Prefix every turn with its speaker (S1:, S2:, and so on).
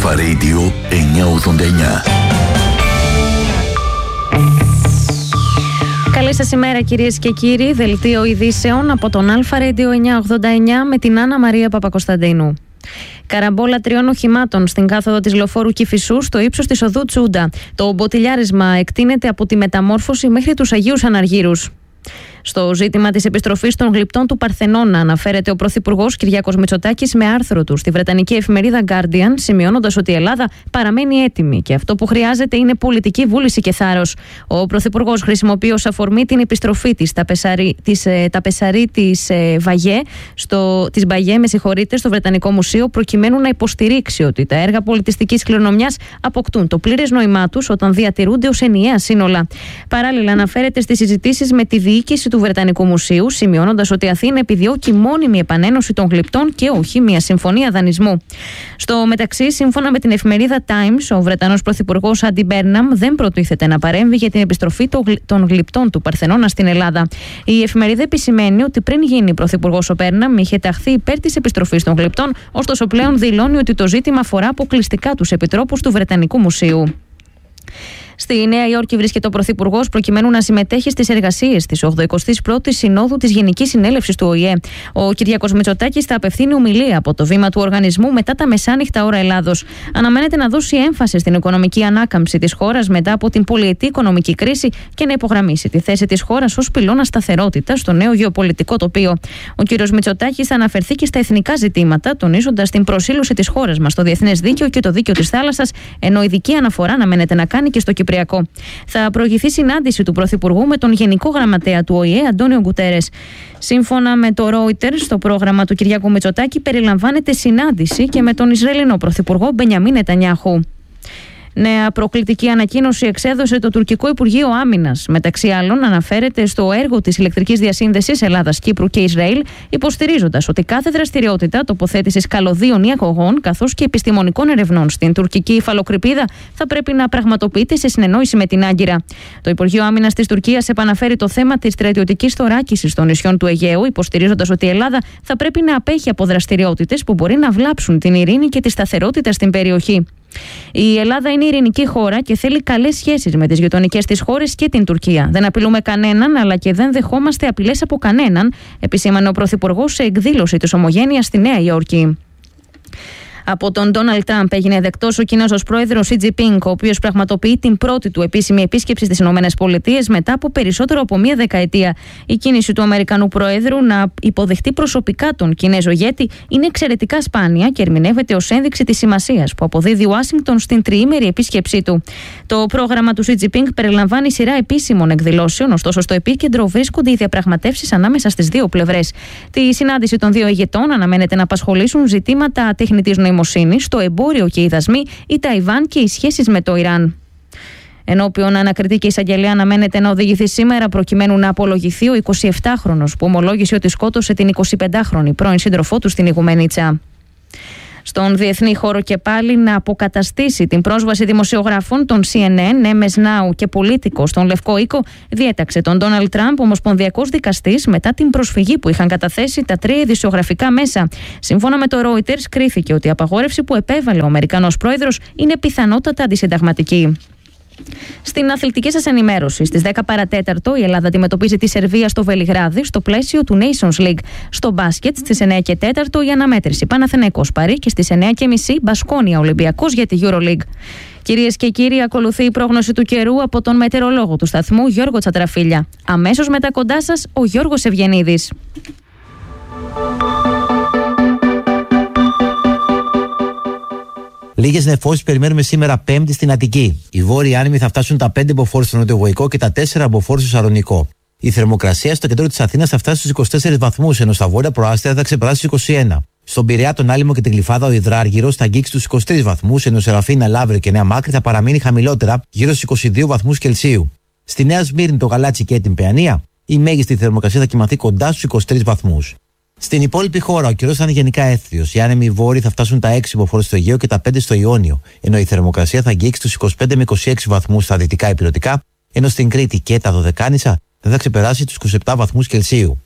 S1: Αλφα Radio 989.
S2: Καλή σας ημέρα κυρίες και κύριοι. Δελτίο ειδήσεων από τον Αλφα Radio 989 με την Άννα Μαρία Παπακοσταντίνου. Καραμπόλα 3 οχημάτων στην κάθοδο της λεωφόρου Κηφισού στο ύψος της οδού Τσούντα. Το μποτιλιάρισμα εκτείνεται από τη Μεταμόρφωση μέχρι τους Αγίους Αναργύρους. Στο ζήτημα της επιστροφής των γλυπτών του Παρθενώνα αναφέρεται ο Πρωθυπουργός Κυριάκος Μητσοτάκης με άρθρο του στη βρετανική εφημερίδα Guardian, σημειώνοντας ότι η Ελλάδα παραμένει έτοιμη και αυτό που χρειάζεται είναι πολιτική βούληση και θάρρος. Ο Πρωθυπουργός χρησιμοποιεί ως αφορμή την επιστροφή της ταπεσαρή της Μπαγιέ στο Βρετανικό Μουσείο, προκειμένου να υποστηρίξει ότι τα έργα πολιτιστικής κληρονομιάς αποκτούν το πλήρες νόημά τους όταν διατηρούνται ως ενιαία σύνολα. Παράλληλα, αναφέρεται στις συζητήσεις με τη διοίκηση του Βρετανικού Μουσείου, σημειώνοντας ότι η Αθήνα επιδιώκει μόνιμη επανένωση των γλυπτών και όχι μια συμφωνία δανεισμού. Στο μεταξύ, σύμφωνα με την εφημερίδα Times, ο Βρετανός Πρωθυπουργός Άντι Μπέρναμ δεν προτίθεται να παρέμβει για την επιστροφή των γλυπτών του Παρθενώνα στην Ελλάδα. Η εφημερίδα επισημαίνει ότι πριν γίνει πρωθυπουργός ο Μπέρναμ είχε ταχθεί υπέρ της επιστροφής των γλυπτών, ωστόσο πλέον δηλώνει ότι το ζήτημα αφορά αποκλειστικά τους επιτρόπους του Βρετανικού Μουσείου. Στη Νέα Υόρκη βρίσκεται ο Πρωθυπουργός προκειμένου να συμμετέχει στις εργασίες της 81ης Συνόδου της Γενικής Συνέλευσης του ΟΗΕ. Ο Κυριάκος Μητσοτάκης θα απευθύνει ομιλία από το βήμα του οργανισμού μετά τα μεσάνυχτα ώρα Ελλάδος. Αναμένεται να δώσει έμφαση στην οικονομική ανάκαμψη της χώρας μετά από την πολυετή οικονομική κρίση και να υπογραμμίσει τη θέση της χώρας ως πυλώνα σταθερότητας στο νέο γεωπολιτικό τοπίο. Ο κ. Μητσοτάκης θα αναφερθεί και στα εθνικά ζητήματα, τονίζοντας την προσήλωση της χώρας μας στο διεθνές δίκαιο και το δίκαιο της θάλασσας, ενώ ειδική αναφορά αναμένεται να κάνει και στο Κυπριακό. Θα προηγηθεί συνάντηση του Πρωθυπουργού με τον Γενικό Γραμματέα του ΟΗΕ, Αντώνιο Γκουτέρες. Σύμφωνα με το Reuters, το πρόγραμμα του Κυριάκου Μητσοτάκη περιλαμβάνεται συνάντηση και με τον Ισραηλινό Πρωθυπουργό Μπενιαμίν Νετανιάχου. Νέα προκλητική ανακοίνωση εξέδωσε το τουρκικό Υπουργείο Άμυνας. Μεταξύ άλλων, αναφέρεται στο έργο της ηλεκτρικής διασύνδεσης Ελλάδας, Κύπρου και Ισραήλ, υποστηρίζοντας ότι κάθε δραστηριότητα τοποθέτησης καλωδίων ή αγωγών, καθώς και επιστημονικών ερευνών στην τουρκική υφαλοκρηπίδα, θα πρέπει να πραγματοποιείται σε συνεννόηση με την Άγκυρα. Το Υπουργείο Άμυνας της Τουρκίας επαναφέρει το θέμα της στρατιωτικής θωράκισης των νησιών του Αιγαίου, υποστηρίζοντας ότι η Ελλάδα θα πρέπει να απέχει από δραστηριότητες που μπορεί να βλάψουν την ειρήνη και τη σταθερότητα στην περιοχή. Η Ελλάδα είναι ειρηνική χώρα και θέλει καλές σχέσεις με τις γειτονικές της χώρες και την Τουρκία. Δεν απειλούμε κανέναν, αλλά και δεν δεχόμαστε απειλές από κανέναν, επισήμανε ο Πρωθυπουργός σε εκδήλωση της Ομογένειας στη Νέα Υόρκη. Από τον Ντόναλντ Τραμπ έγινε δεκτός ο Κινέζος πρόεδρος Σι Τζινπίνγκ, ο οποίος πραγματοποιεί την πρώτη του επίσημη επίσκεψη στις ΗΠΑ μετά από περισσότερο από μία δεκαετία. Η κίνηση του Αμερικανού Προέδρου να υποδεχτεί προσωπικά τον Κινέζο ηγέτη είναι εξαιρετικά σπάνια και ερμηνεύεται ως ένδειξη της σημασίας που αποδίδει η Ουάσιγκτον στην τριήμερη επίσκεψή του. Το πρόγραμμα του Σι Τζινπίνγκ περιλαμβάνει σειρά επίσημων εκδηλώσεων, ωστόσο στο επίκεντρο βρίσκονται οι διαπραγματεύσεις ανάμεσα στις δύο πλευρές. Τη συνάντηση των δύο ηγετών αναμένεται να απασχολήσουν ζητήματα τεχνητής νοημοσύνης, το εμπόριο και οι δασμοί, η Ταϊβάν και οι σχέσεις με το Ιράν. Ενώπιον ανακριτή και εισαγγελέα αναμένεται να οδηγηθεί σήμερα προκειμένου να απολογηθεί ο 27χρονος που ομολόγησε ότι σκότωσε την 25χρονη πρώην σύντροφό του στην Ιγουμενίτσα. Στον διεθνή χώρο και πάλι να αποκαταστήσει την πρόσβαση δημοσιογράφων των CNN, MS Now και Πολίτικο στον Λευκό Οίκο, διέταξε τον Ντόναλντ Τραμπ ομοσπονδιακός δικαστής μετά την προσφυγή που είχαν καταθέσει τα 3 ειδησιογραφικά μέσα. Σύμφωνα με το Reuters, κρίθηκε ότι η απαγόρευση που επέβαλε ο Αμερικανός πρόεδρος είναι πιθανότατα αντισυνταγματική. Στην αθλητική σας ενημέρωση, στις 10 παρατέταρτο η Ελλάδα αντιμετωπίζει τη Σερβία στο Βελιγράδι στο πλαίσιο του Nations League. Στο μπάσκετ στις 9 και 4 η αναμέτρηση Παναθηναϊκός Παρί και στις 9:30 Μπασκόνια Ολυμπιακός για τη EuroLeague. Κυρίες και κύριοι, ακολουθεί η πρόγνωση του καιρού από τον μετεωρολόγο του σταθμού Γιώργο Τσατραφίλια. Αμέσως μετά κοντά σας ο Γιώργος Ευγενίδης.
S3: Λίγες νεφώσεις περιμένουμε σήμερα Πέμπτη στην Αττική. Οι βόρειοι άνεμοι θα φτάσουν τα 5 μποφόρ στο νοτιοβοϊκό και τα 4 μποφόρ στο Σαλονικό. Η θερμοκρασία στο κέντρο της Αθήνας θα φτάσει στους 24 βαθμούς, ενώ στα βόρεια προάστια θα ξεπεράσει τους 21. Στον Πειραιά, τον Άλυμο και την Γλυφάδα, ο Ιδράργυρος θα αγγίξει τους 23 βαθμούς, ενώ Σεραφίνα, Λαύριο και Νέα Μάκρη θα παραμείνει χαμηλότερα, γύρω στους 22 βαθμούς Κελσίου. Στη Νέα Σμύρνη, το Γαλάτσι και την Παιανία, η μέγιστη θερμοκρασία θα κοιμαθεί κοντά στους 23 βαθμούς. Στην υπόλοιπη χώρα, ο καιρός θα είναι γενικά έθριος. Οι άνεμοι βόρειοι θα φτάσουν τα 6 μποφόρ στο Αιγαίο και τα 5 στο Ιόνιο, ενώ η θερμοκρασία θα αγγίξει τους 25 με 26 βαθμούς στα δυτικά υπηρετικά, ενώ στην Κρήτη και τα Δωδεκάνησα δεν θα ξεπεράσει τους 27 βαθμούς Κελσίου.